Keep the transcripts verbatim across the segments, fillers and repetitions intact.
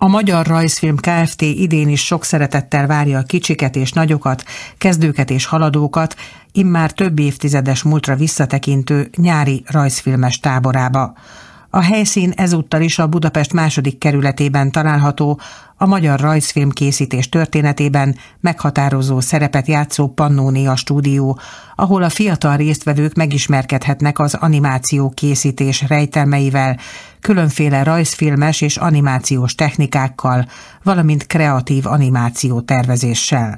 A Magyar Rajzfilm Kft. Idén is sok szeretettel várja a kicsiket és nagyokat, kezdőket és haladókat, immár több évtizedes múltra visszatekintő nyári rajzfilmes táborába. A helyszín ezúttal is a Budapest második kerületében található, a magyar rajzfilm készítés történetében meghatározó szerepet játszó Pannónia stúdió, ahol a fiatal résztvevők megismerkedhetnek az animáció készítés rejtelmeivel, különféle rajzfilmes és animációs technikákkal, valamint kreatív animáció tervezéssel.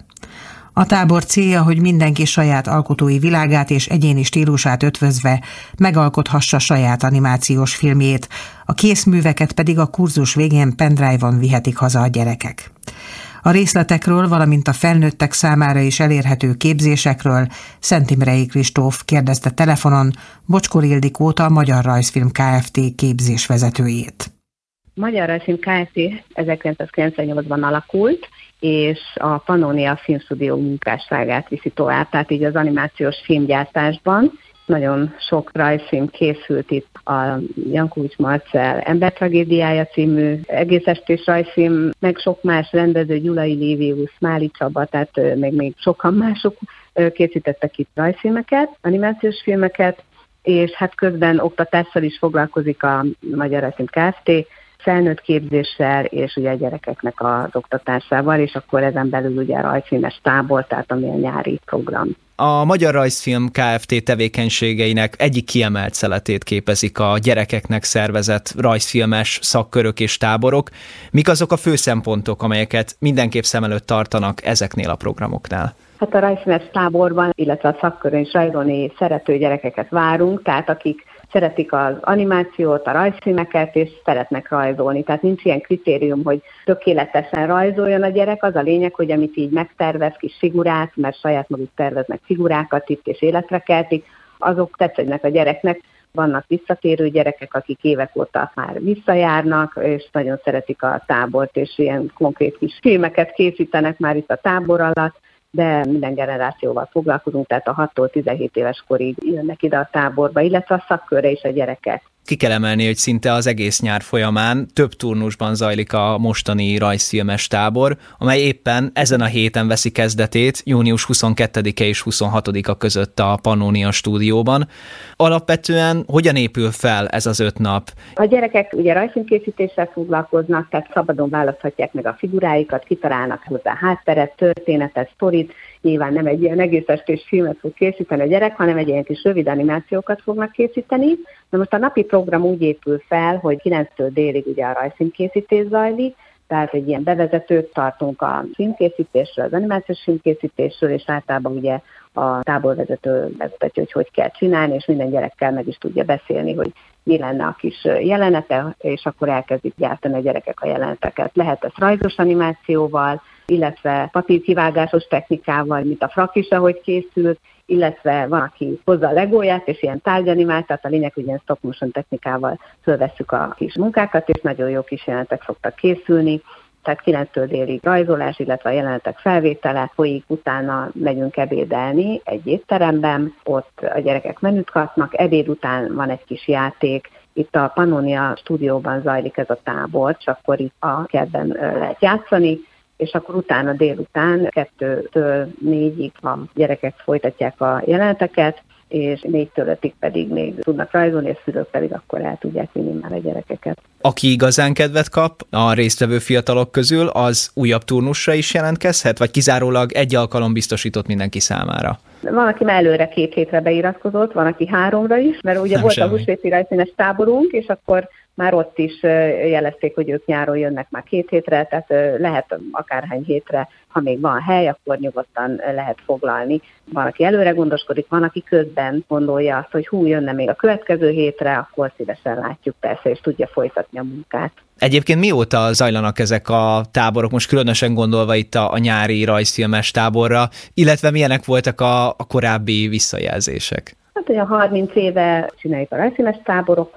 A tábor célja, hogy mindenki saját alkotói világát és egyéni stílusát ötvözve megalkothassa saját animációs filmjét, a készműveket pedig a kurzus végén pendrive-on vihetik haza a gyerekek. A részletekről, valamint a felnőttek számára is elérhető képzésekről Szent Imrei Kristóf kérdezte telefonon Bocskor Ildikót, a Magyar Rajzfilm Kft. Képzésvezetőjét. Magyar Rajzfilm Kft. ezerkilencszázkilencvennyolcban alakult, és a Pannónia Filmstúdió munkásságát viszi tovább, tehát így az animációs filmgyártásban. Nagyon sok rajzfilm készült itt, a Jankovics Marcell Embertragédiája című egész estés rajzfilm, meg sok más rendező, Gyulai Lévius, Máli Csaba, tehát még, még sokan mások készítettek itt rajzfilmeket, animációs filmeket, és hát közben oktatással is foglalkozik a Magyar Rajzfilm Kft., felnőtt képzéssel és ugye a gyerekeknek az oktatásával, és akkor ezen belül ugye a rajzfilmes tábor, tehát ami a nyári program. A Magyar Rajzfilm Kft. Tevékenységeinek egyik kiemelt szeletét képezik a gyerekeknek szervezett rajzfilmes szakkörök és táborok. Mik azok a fő szempontok, amelyeket mindenképp szem előtt tartanak ezeknél a programoknál? Hát a rajzfilmes táborban, illetve a szakkörön is rajzolni szerető gyerekeket várunk, tehát akik szeretik az animációt, a rajzfilmeket, és szeretnek rajzolni. Tehát nincs ilyen kritérium, hogy tökéletesen rajzoljon a gyerek. Az a lényeg, hogy amit így megtervez, kis figurát, mert saját maguk terveznek figurákat itt, és életre keltik, azok tetszednek a gyereknek. Vannak visszatérő gyerekek, akik évek óta már visszajárnak, és nagyon szeretik a tábort, és ilyen konkrét kis filmeket készítenek már itt a tábor alatt, de minden generációval foglalkozunk, tehát a hattól tizenhét éves korig jönnek ide a táborba, illetve a szakkörre is a gyerekek. Ki kell emelni, hogy szinte az egész nyár folyamán több turnusban zajlik a mostani rajzfilmes tábor, amely éppen ezen a héten veszi kezdetét, június huszonkettedike és huszonhatodika között a Pannónia stúdióban. Alapvetően hogyan épül fel ez az öt nap? A gyerekek ugye rajzfilmkészítéssel foglalkoznak, tehát szabadon választhatják meg a figuráikat, kitalálnak hozzá hátteret, történetet, sztorit. Nyilván nem egy ilyen egész estés filmet fog készíteni a gyerek, hanem egy ilyen kis rövid animációkat fognak készíteni. Na most a napi program úgy épül fel, hogy kilenctől délig ugye a rajzfilmkészítés zajlik, tehát egy ilyen bevezetőt tartunk a filmkészítésről, az animációs filmkészítésről, és általában ugye a táborvezető bemutatja, hogy hogy kell csinálni, és minden gyerekkel meg is tudja beszélni, hogy mi lenne a kis jelenete, és akkor elkezdik gyártani a gyerekek a jeleneteket. Lehet ez rajzos animációval, illetve papírkivágásos technikával, mint a frak is, ahogy készült, illetve van, aki hozza a legóját, és ilyen tárgyanimált, tehát a lényeg, hogy ilyen stop motion technikával fölvesszük a kis munkákat, és nagyon jó kis jelenetek szoktak készülni. Tehát kilenctől délig rajzolás, illetve a jelenetek felvétele folyik, utána megyünk ebédelni egy étteremben, ott a gyerekek menüt kapnak, ebéd után van egy kis játék. Itt a Pannónia stúdióban zajlik ez a tábor, csak akkor itt a kertben lehet játszani, és akkor utána délután kettőtől négyig a gyerekek folytatják a jeleneteket, és négytől ötig pedig még tudnak rajzolni, és szülők pedig akkor el tudják vinni már a gyerekeket. Aki igazán kedvet kap a résztvevő fiatalok közül, az újabb turnusra is jelentkezhet, vagy kizárólag egy alkalom biztosított mindenki számára? Van, aki már előre két hétre beiratkozott, van, aki háromra is, mert ugye Nem volt semmi. a húsvéti rajzfilmes táborunk, és akkor már ott is jelezték, hogy ők nyáron jönnek már két hétre, tehát lehet akárhány hétre, ha még van hely, akkor nyugodtan lehet foglalni. Van, aki előre gondoskodik, van, aki közben gondolja azt, hogy hú, jönne még a következő hétre, akkor szívesen látjuk persze, és tudja folytatni a munkát. Egyébként mióta zajlanak ezek a táborok, most különösen gondolva itt a, a nyári rajzfilmes táborra, illetve milyenek voltak a, a korábbi visszajelzések? Hát olyan harminc éve csináljuk a rajzfilmes táborokat,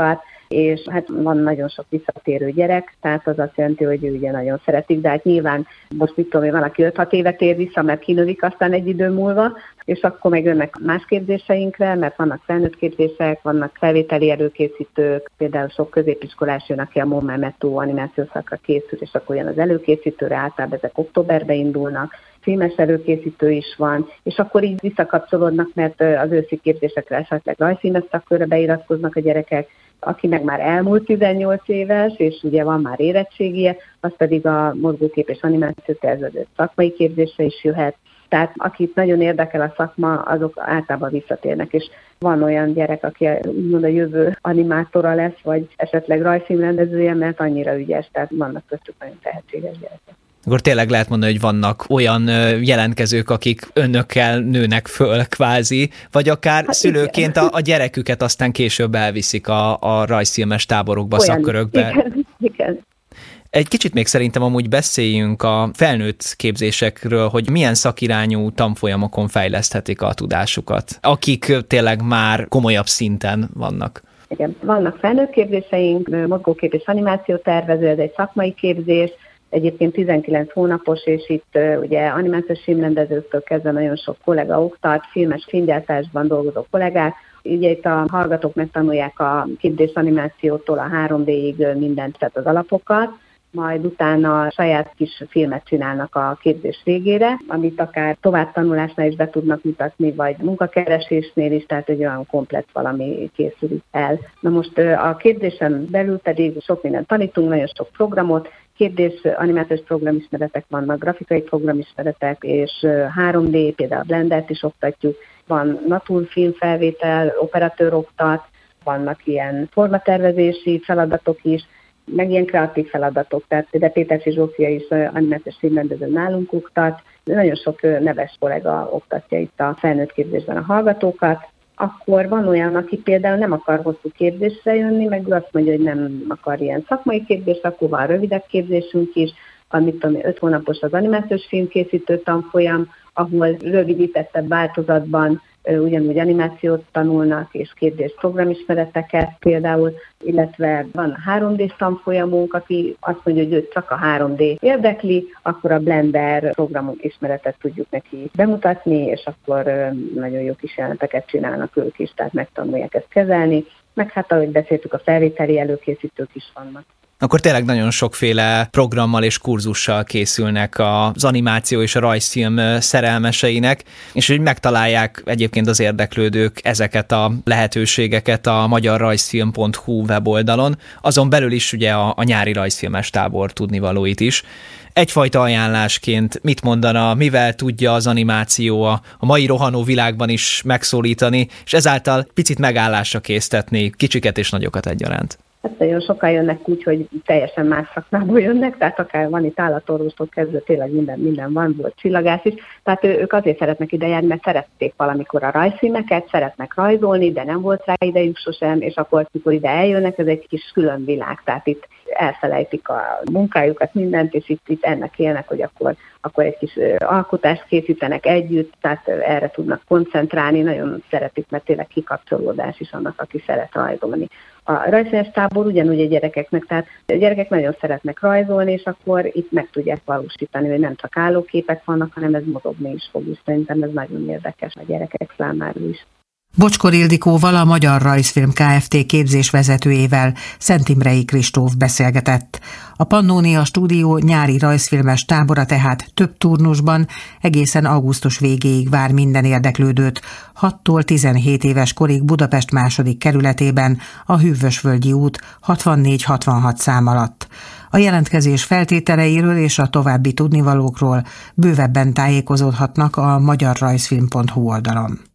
és hát van nagyon sok visszatérő gyerek, tehát az azt jelenti, hogy ő ugye nagyon szeretik, de hát nyilván most mit tudom én, valaki öt-hat éve tér vissza, mert kinövik aztán egy idő múlva, és akkor meg jönnek más képzéseinkre, mert vannak felnőtt képzések, vannak felvételi előkészítők, például sok középiskolás jön, aki a Mommametto animációs szakra készül, és akkor jön az előkészítőre, általában ezek októberbe indulnak, filmes előkészítő is van, és akkor így visszakapcsolódnak, mert az őszi képzésekre esetleg rajzfilmes szakkörre beiratkoznak a gyerekek, aki meg már elmúlt tizennyolc éves, és ugye van már érettségie, az pedig a mozgókép és animáció tervező szakmai képzésre is jöhet. Tehát akit nagyon érdekel a szakma, azok általában visszatérnek, és van olyan gyerek, aki úgymond a jövő animátora lesz, vagy esetleg rajzfilmrendezője, mert annyira ügyes, tehát vannak köztük nagyon tehetséges gyerekek. Akkor tényleg lehet mondani, hogy vannak olyan jelentkezők, akik önökkel nőnek föl kvázi, vagy akár hát szülőként a, a gyereküket aztán később elviszik a, a rajzfilmes táborokba, olyan, szakkörökbe. Igen, igen. Egy kicsit még szerintem amúgy beszéljünk a felnőtt képzésekről, hogy milyen szakirányú tanfolyamokon fejleszthetik a tudásukat, akik tényleg már komolyabb szinten vannak. Igen, vannak felnőtt képzéseink, mozgókép és animációtervező, ez egy szakmai képzés, egyébként tizenkilenc hónapos, és itt uh, ugye animációs filmrendezőktől kezdve nagyon sok kollega oktat, filmes filmgyártásban dolgozó kollégák. Ugye itt a hallgatók megtanulják a képzés animációtól a három dé-ig mindent, tehát az alapokat, majd utána saját kis filmet csinálnak a képzés végére, amit akár továbbtanulásnál is be tudnak mutatni, vagy munkakeresésnél is, tehát egy olyan komplett valami készül el. Na most a képzésen belül pedig sok mindent tanítunk, nagyon sok programot, képzés, animációs programismeretek vannak, grafikai programismeretek, és három dé, például Blendert is oktatjuk, van naturfilmfelvétel, operatőr oktat, vannak ilyen formatervezési feladatok is, meg ilyen kreatív feladatok, tehát de Péterfi Zsófia is animációs filmrendező nálunk oktat, nagyon sok neves kollega oktatja itt a felnőtt képzésben a hallgatókat. Akkor van olyan, aki például nem akar hosszú képzésre jönni, meg azt mondja, hogy nem akar ilyen szakmai képzést, akkor van rövidebb képzésünk is, amit tudom, öt hónapos az animációs filmkészítő tanfolyam, ahol rövidítettebb változatban ugyanúgy animációt tanulnak, és képzés programismereteket például, illetve van a három dé tanfolyamunk, aki azt mondja, hogy őt csak a három dé érdekli, akkor a Blender programok ismeretet tudjuk neki bemutatni, és akkor nagyon jó kis jelenteket csinálnak ők is, tehát megtanulják ezt kezelni, meg hát ahogy beszéltük, a felvételi előkészítők is vannak. Akkor tényleg nagyon sokféle programmal és kurzussal készülnek az animáció és a rajzfilm szerelmeseinek, és hogy megtalálják egyébként az érdeklődők ezeket a lehetőségeket a magyar rajzfilm pont hu weboldalon, azon belül is ugye a, a nyári rajzfilmes tábor tudnivalóit is. Egyfajta ajánlásként mit mondana, mivel tudja az animáció a, a mai rohanó világban is megszólítani, és ezáltal picit megállásra késztetni kicsiket és nagyokat egyaránt? Hát nagyon sokan jönnek úgy, hogy teljesen más szakmából jönnek, tehát akár van itt állatorvostól kezdve, tényleg minden, minden van, volt csillagász is. Tehát ők azért szeretnek ide járni, mert szerették valamikor a rajzfilmeket, szeretnek rajzolni, de nem volt rá idejük sosem, és akkor, mikor ide eljönnek, ez egy kis külön világ, tehát itt elfelejtik a munkájukat, mindent, és itt, itt ennek élnek, hogy akkor, akkor egy kis alkotást készítenek együtt, tehát erre tudnak koncentrálni, nagyon szeretik, mert tényleg kikapcsolódás is annak, aki szeret rajzolni. A rajzfilmes tábor ugyanúgy a gyerekeknek, tehát a gyerekek nagyon szeretnek rajzolni, és akkor itt meg tudják valósítani, hogy nem csak állóképek vannak, hanem ez mozogni is fog, és szerintem ez nagyon érdekes a gyerekek számára is. Bocskor Ildikóval, a Magyar Rajzfilm Kft. Képzésvezetőjével, Szentimrei Kristóf beszélgetett. A Pannónia Stúdió nyári rajzfilmes tábora tehát több turnusban egészen augusztus végéig vár minden érdeklődőt, hattól tizenhét éves korig Budapest második kerületében, a Hűvösvölgyi út hatvannégy hatvanhat szám alatt. A jelentkezés feltételeiről és a további tudnivalókról bővebben tájékozódhatnak a magyar rajzfilm pont hu oldalon.